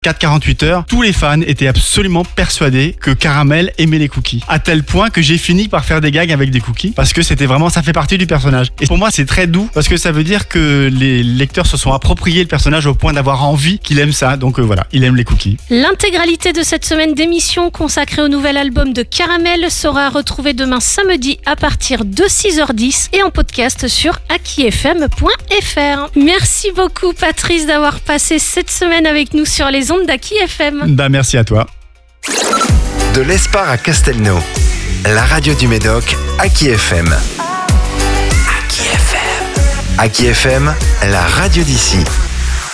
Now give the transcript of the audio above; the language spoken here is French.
4-48 heures, tous les fans étaient absolument persuadés que Caramel aimait les cookies. À tel point que j'ai fini par faire des gags avec des cookies parce que c'était vraiment, ça fait partie du personnage. Et pour moi, c'est très doux parce que ça veut dire que les lecteurs se sont appropriés le personnage au point d'avoir envie qu'il aime ça. Donc voilà, il aime les cookies. L'intégralité de cette semaine d'émission consacrée au nouvel album de Caramel sera retrouvée demain samedi à partir de 6h10 et en podcast sur akifm.fr. Merci beaucoup Patrice d'avoir passé cette semaine avec nous sur les ondes d'Aki FM. Merci à toi. De l'Espar à Castelnau, la radio du Médoc, Aki FM. Aki FM, la radio d'ici.